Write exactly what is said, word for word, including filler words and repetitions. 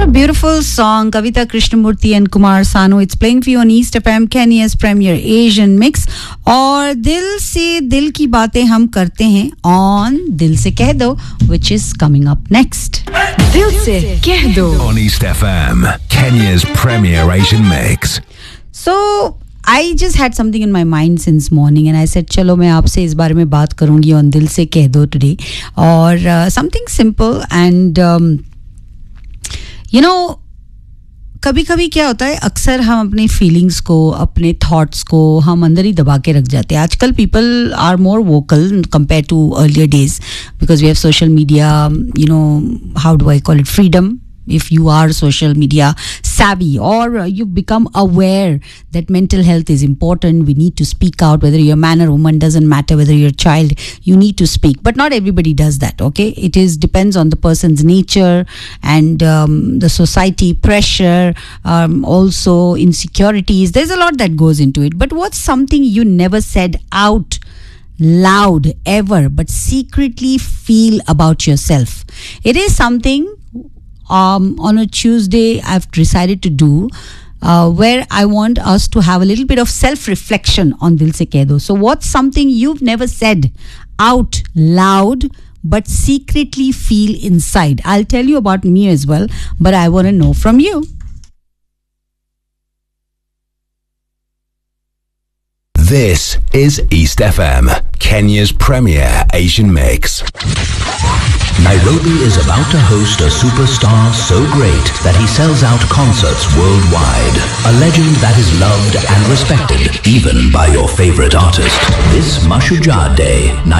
a beautiful song, Kavita Krishnamurthy and Kumar Sanu. It's playing for you on East F M, Kenya's premier Asian mix. और दिल से दिल की बातें हम करते हैं on दिल से कह दो, which is coming up next. दिल से कह दो on East F M, Kenya's premier Asian mix. So I just had something in my mind since morning and I said चलो मैं आपसे इस बारे में बात करूंगी on दिल से कह दो today. और uh, something simple and um, you know, कभी कभी क्या होता है, अक्सर हम अपने फीलिंग्स को, अपने थॉट्स को हम अंदर ही दबा के रख जाते हैं. आजकल people are more vocal compare to earlier days because we have social media, you know, how do I call it, freedom. If you are social media savvy or uh, you've become aware that mental health is important, we need to speak out. Whether you're a man or woman, doesn't matter. Whether you're a child, you need to speak. But not everybody does that, okay? It is depends on the person's nature and um, the society pressure, um, also insecurities. There's a lot that goes into it. But what's something you never said out loud ever but secretly feel about yourself? It is something Um, on a Tuesday I've decided to do uh, where I want us to have a little bit of self-reflection on Dil Se Keh Do. So what's something you've never said out loud but secretly feel inside? I'll tell you about me as well, but I want to know from you. This is East F M, Kenya's premier Asian mix. Nairobi is about to host a superstar so great that he sells out concerts worldwide. A legend that is loved and respected even by your favorite artist. This Mashujaa Day,